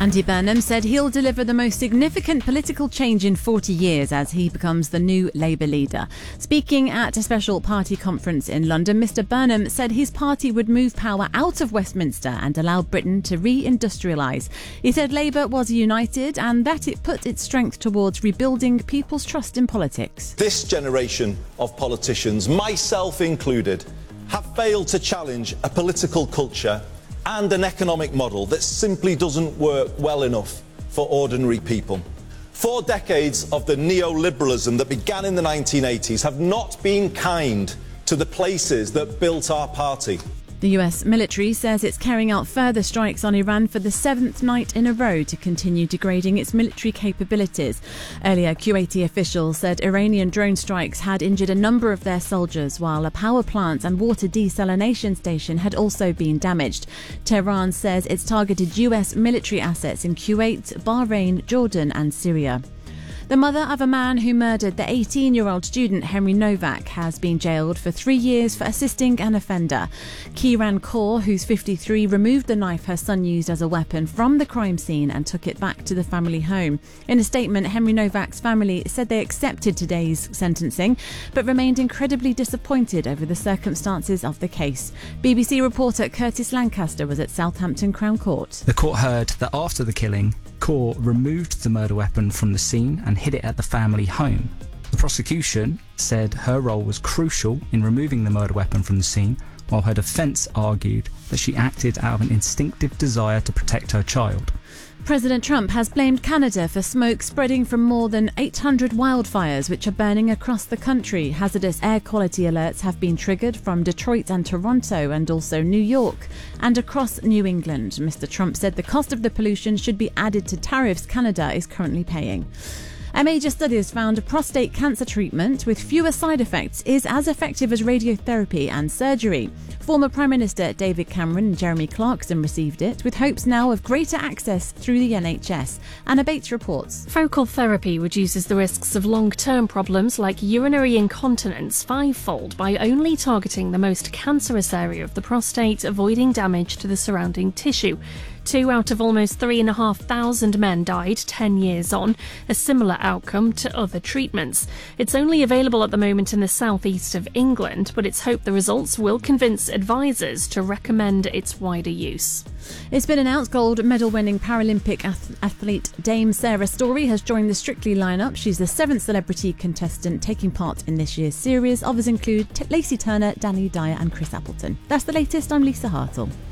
Andy Burnham said he'll deliver the most significant political change in 40 years as he becomes the new Labour leader. Speaking at a special party conference in London, Mr Burnham said his party would move power out of Westminster and allow Britain to re-industrialise. He said Labour was united and that it put its strength towards rebuilding people's trust in politics. This generation of politicians, myself included, have failed to challenge a political culture and an economic model that simply doesn't work well enough for ordinary people. 4 decades of the neoliberalism that began in the 1980s have not been kind to the places that built our party. The US military says it's carrying out further strikes on Iran for the 7th night in a row to continue degrading its military capabilities. Earlier, Kuwaiti officials said Iranian drone strikes had injured a number of their soldiers, while a power plant and water desalination station had also been damaged. Tehran says it's targeted US military assets in Kuwait, Bahrain, Jordan and Syria. The mother of a man who murdered the 18-year-old student Henry Novak has been jailed for 3 years for assisting an offender. Kiran Kaur, who's 53, removed the knife her son used as a weapon from the crime scene and took it back to the family home. In a statement, Henry Novak's family said they accepted today's sentencing but remained incredibly disappointed over the circumstances of the case. BBC reporter Curtis Lancaster was at Southampton Crown Court. The court heard that after the killing, Kaur removed the murder weapon from the scene and hid it at the family home. The prosecution said her role was crucial in removing the murder weapon from the scene, while her defence argued that she acted out of an instinctive desire to protect her child. President Trump has blamed Canada for smoke spreading from more than 800 wildfires which are burning across the country. Hazardous air quality alerts have been triggered from Detroit and Toronto and also New York and across New England. Mr Trump said the cost of the pollution should be added to tariffs Canada is currently paying. A major study has found a prostate cancer treatment with fewer side effects is as effective as radiotherapy and surgery. Former Prime Minister David Cameron and Jeremy Clarkson received it, with hopes now of greater access through the NHS. Anna Bates reports. Focal therapy reduces the risks of long-term problems like urinary incontinence 5-fold by only targeting the most cancerous area of the prostate, avoiding damage to the surrounding tissue. 2 out of almost 3,500 men died 10 years on, a similar outcome to other treatments. It's only available at the moment in the southeast of England, but it's hoped the results will convince advisors to recommend its wider use. It's been announced gold medal-winning Paralympic athlete Dame Sarah Storey has joined the Strictly lineup. She's the 7th celebrity contestant taking part in this year's series. Others include Lacey Turner, Danny Dyer and Chris Appleton. That's the latest. I'm Lisa Hartle.